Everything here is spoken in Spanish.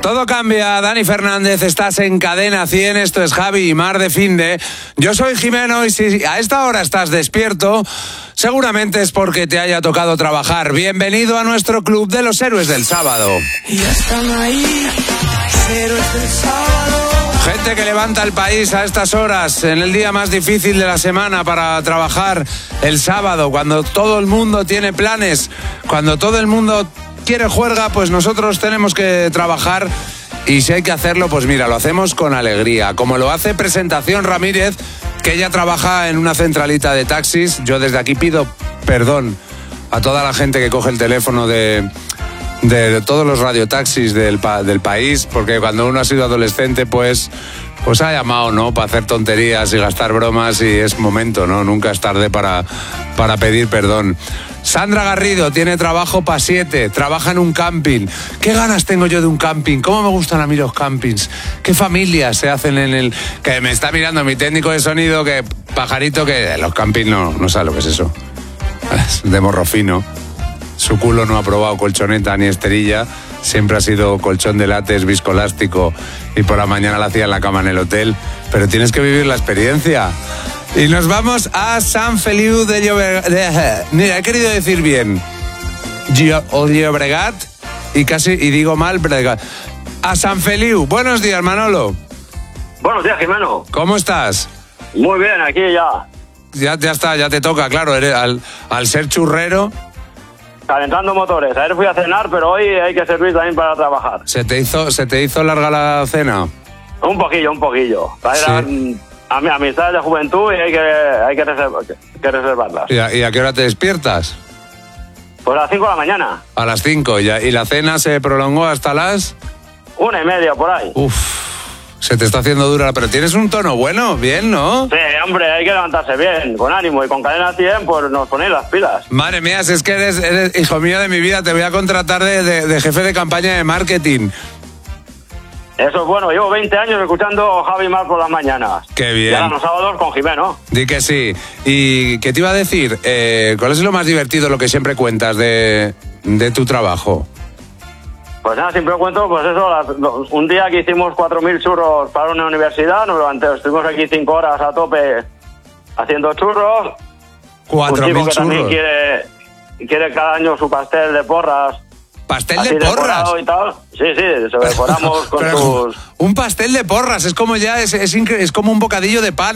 Todo cambia, Dani Fernández, estás en Cadena 100, esto es Javi y Mar de Finde. Yo soy Jimeno y si a esta hora estás despierto, seguramente es porque te haya tocado trabajar. Bienvenido a nuestro club de los héroes del sábado. Ya están ahí, héroes del sábado. Gente que levanta el país a estas horas, en el día más difícil de la semana para trabajar el sábado, cuando todo el mundo tiene planes, cuando todo el mundo quiere juerga, pues nosotros tenemos que trabajar y si hay que hacerlo, pues mira, lo hacemos con alegría, como lo hace Presentación Ramírez, que ella trabaja en una centralita de taxis. Yo desde aquí pido perdón a toda la gente que coge el teléfono de todos los radiotaxis del país, porque cuando uno ha sido adolescente, pues ha llamado, ¿no?, para hacer tonterías y gastar bromas, y es momento, ¿no? Nunca es tarde para pedir perdón. Sandra Garrido tiene trabajo para 7, trabaja en un camping. ¿Qué ganas tengo yo de un camping? ¿Cómo me gustan a mí los campings? ¿Qué familias se hacen en el...? Que me está mirando mi técnico de sonido, que pajarito, que los campings no sabe lo que es eso. Es de morro fino. Su culo no ha probado colchoneta ni esterilla, siempre ha sido colchón de látex, viscoelástico, y por la mañana la hacía en la cama en el hotel. Pero tienes que vivir la experiencia. Y nos vamos a Sant Feliu de Llobregat. Mira, he querido decir bien Llobregat y digo mal Bregat. A Sant Feliu. Buenos días, Manolo. Buenos días, Jimeno. ¿Cómo estás? Muy bien, aquí ya. Ya está, ya te toca, claro. Al ser churrero. Calentando motores. Ayer fui a cenar, pero hoy hay que servir también para trabajar. ¿Se te hizo larga la cena? Un poquillo. Sí. A mi amistad de juventud y hay que reservarlas. ¿Y a qué hora te despiertas? Pues a las 5 de la mañana. A las 5 ya. ¿Y la cena se prolongó hasta las...? 1:30 por ahí. Uf, se te está haciendo dura, pero tienes un tono bueno, bien, ¿no? Sí, hombre, hay que levantarse bien, con ánimo, y con Cadena 100 pues nos ponéis las pilas. Madre mía, es que eres hijo mío de mi vida, te voy a contratar de jefe de campaña de marketing. Eso es bueno, llevo 20 años escuchando Javi Mar por las mañanas. Qué bien. Y ahora los sábados con Jimeno. Di que sí. ¿Y qué te iba a decir? ¿Cuál es lo más divertido, lo que siempre cuentas de tu trabajo? Pues nada, siempre cuento, pues eso, un día que hicimos 4.000 churros para una universidad, nos levantamos, estuvimos aquí 5 horas a tope haciendo churros. 4.000 churros. Un tipo que también quiere cada año su pastel de porras. ¿Pastel de porras? Y tal. Sí, se decoramos con sus... Un pastel de porras, es como ya, es como un bocadillo de pan.